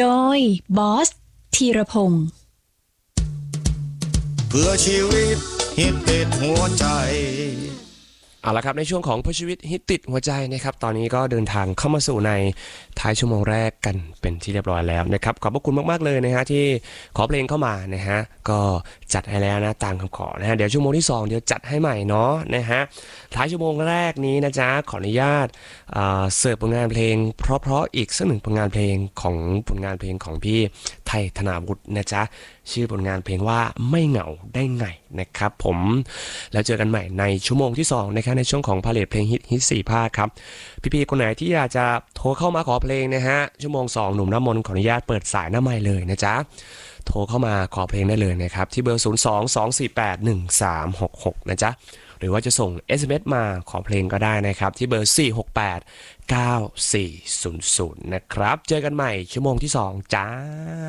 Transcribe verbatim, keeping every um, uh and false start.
โดยบอสธีรพงศ์เพื่อชีวิตฮิตติดหัวใจเอาละครับในช่วงของเพื่อชีวิตฮิตติดหัวใจนะครับตอนนี้ก็เดินทางเข้ามาสู่ในท้ายชั่วโมงแรกกันเป็นที่เรียบร้อยแล้วนะครับขอบพระคุณมากๆเลยนะฮะที่ขอเพลงเข้ามานะฮะก็จัดให้แล้วนะตามคำขอนะฮะเดี๋ยวชั่วโมงที่สองเดี๋ยวจัดให้ใหม่เนาะนะฮะท้ายชั่วโมงแรกนี้นะจ๊ะขออนุญาตเสิร์ฟผลงานเพลงเพราะๆอีกสักหนึ่งผลงานเพลงของผลงานเพลงของพี่ไทยธนาวุฒินะจ๊ะชื่อผลงานเพลงว่าไม่เหงาได้ไงนะครับผมแล้วเจอกันใหม่ในชั่วโมงที่สองนะครับในช่วงของพาเลทเพลงฮิตฮิตสี่ภาคครับพี่ๆคนไหนที่อยากจะโทรเข้ามาขอเพลงนะฮะชั่วโมงสองหนุ่มน้ำมนต์ขออนุญาตเปิดสายหน้าไมค์เลยนะจ๊ะโทรเข้ามาขอเพลงได้เลยนะครับที่เบอร์ศูนย์ สอง สอง สี่ แปด หนึ่ง สาม หก หกนะจ๊ะหรือว่าจะส่ง เอส เอ็ม เอส มาขอเพลงก็ได้นะครับที่เบอร์สี่ หก แปด เก้า สี่ ศูนย์ ศูนย์นะครับเจอกันใหม่ชั่วโมงที่สองจ้า